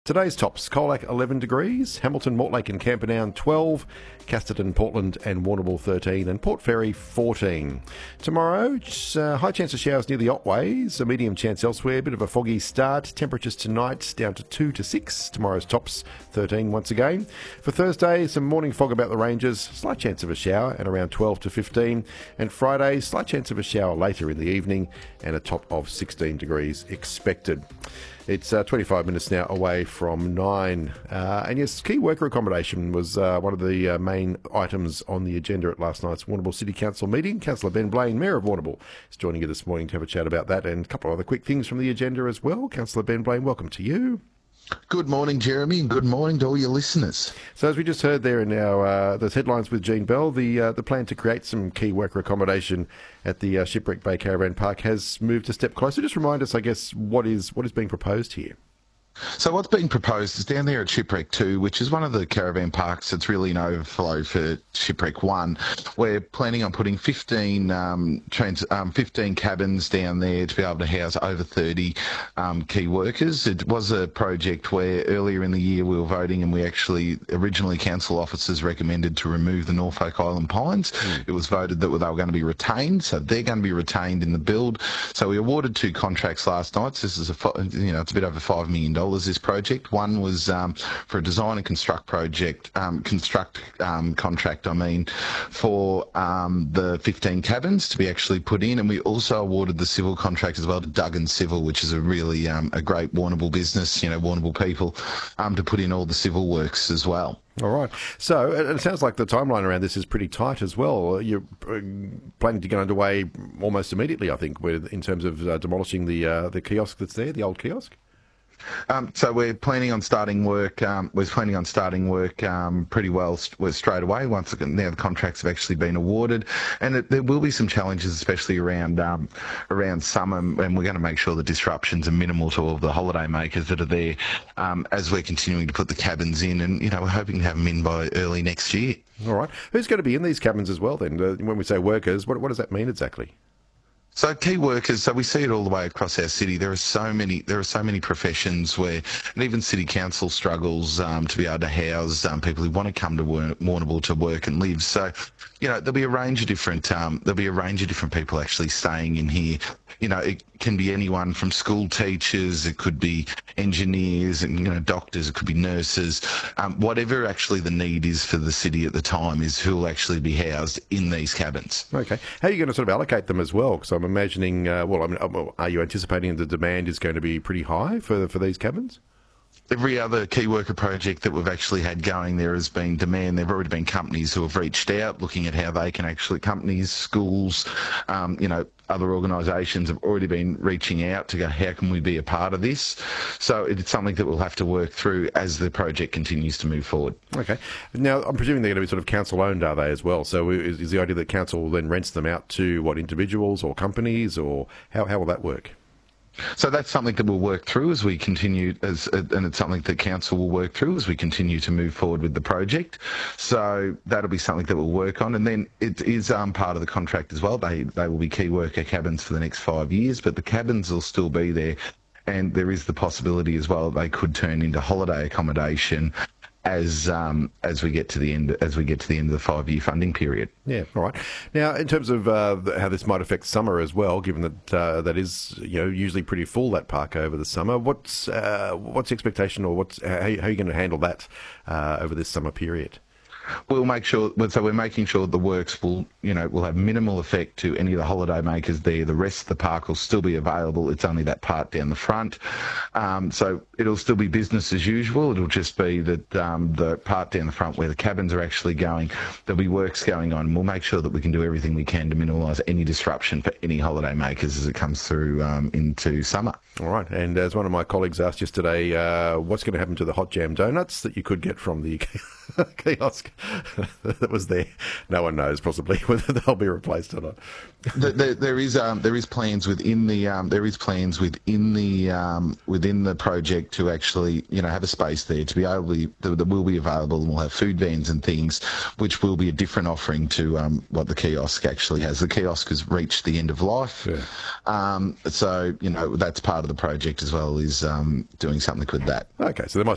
Today's tops: Colac 11 degrees, Hamilton, Mortlake and Camperdown 12, Casterton, Portland and Warrnambool 13 and Port Fairy 14. Tomorrow, high chance of showers near the Otways, a medium chance elsewhere, a bit of a foggy start. Temperatures tonight down to 2 to 6. Tomorrow's tops 13 once again. For Thursday, some morning fog about the ranges, slight chance of a shower at around 12 to 15. And Friday, slight chance of a shower later in the evening and a top of 16 degrees expected. It's 25 minutes now away from 9. And yes, key worker accommodation was one of the main items on the agenda at last night's Warrnambool City Council meeting. Councillor Ben Blain, Mayor of Warrnambool, is joining you this morning to have a chat about that and a couple of other quick things from the agenda as well. Councillor Ben Blain, welcome to you. Good morning, Jeremy, and good morning to all your listeners. So as we just heard there in our those headlines with Jean Bell, the plan to create some key worker accommodation at the Shipwreck Bay Caravan Park has moved a step closer. Just remind us, I guess, what is being proposed here? So what's being proposed is down there at Shipwreck 2, which is one of the caravan parks that's really an overflow for Shipwreck 1. We're planning on putting 15 cabins down there to be able to house over 30 key workers. It was a project where earlier in the year we were voting and we actually originally council officers recommended to remove the Norfolk Island pines. It was voted that they were going to be retained, so they're going to be retained in the build. So we awarded 2 contracts last night. So this is it's a bit over $5 million. This project. One was for a design and construct project, contract, for the 15 cabins to be actually put in, and we also awarded the civil contract as well to Duggan Civil, which is a really a great Warrnambool business, Warrnambool people, to put in all the civil works as well. All right. So it sounds like the timeline around this is pretty tight as well. You're planning to get underway almost immediately, I think, in terms of demolishing the kiosk that's there, the old kiosk. So we're planning on starting work. Pretty well straight away. Once again, now the contracts have actually been awarded, and there will be some challenges, especially around summer. And we're going to make sure the disruptions are minimal to all of the holiday makers that are there as we're continuing to put the cabins in. And we're hoping to have them in by early next year. All right. Who's going to be in these cabins as well? Then, when we say workers, what does that mean exactly? So key workers, so we see it all the way across our city. There are so many professions where, and even city council struggles to be able to house people who want to come to Warrnambool to work and live. So, there'll be a range of different people actually staying in here. It can be anyone from school teachers, it could be engineers, and doctors, it could be nurses. Whatever actually the need is for the city at the time is who will actually be housed in these cabins. Okay. How are you going to sort of allocate them as well? Because I'm imagining, are you anticipating the demand is going to be pretty high for these cabins? Every other key worker project that we've actually had going, there has been demand. There have already been companies who have reached out looking at how they can actually, companies, schools, other organisations have already been reaching out to go, how can we be a part of this? So it's something that we'll have to work through as the project continues to move forward. Okay. Now, I'm presuming they're going to be sort of council-owned, are they, as well? So is the idea that council then rents them out to, individuals or companies, or how will that work? So that's something that we'll work through as we continue, and it's something that council will work through as we continue to move forward with the project. So that'll be something that we'll work on, and then it is part of the contract as well. They will be key worker cabins for the next 5 years, but the cabins will still be there, and there is the possibility as well they could turn into holiday accommodation as we get to the end of the 5-year funding period. Yeah, all right. Now, in terms of how this might affect summer as well, given that that is usually pretty full, that park over the summer. What's the expectation, or how are you going to handle that over this summer period? We'll make sure. So we're making sure the works will have minimal effect to any of the holiday makers there. The rest of the park will still be available. It's only that part down the front. So it'll still be business as usual. It'll just be that the part down the front where the cabins are actually going, there'll be works going on. We'll make sure that we can do everything we can to minimise any disruption for any holiday makers as it comes through into summer. All right. And as one of my colleagues asked yesterday, what's going to happen to the hot jam donuts that you could get from the kiosk that was there? No one knows possibly whether they'll be replaced or not. There is plans within the project to actually have a space there to be able that will be available, and we'll have food vans and things, which will be a different offering to what the kiosk actually has. The kiosk has reached the end of life, so that's part of the project as well, is doing something with that. Okay, so there might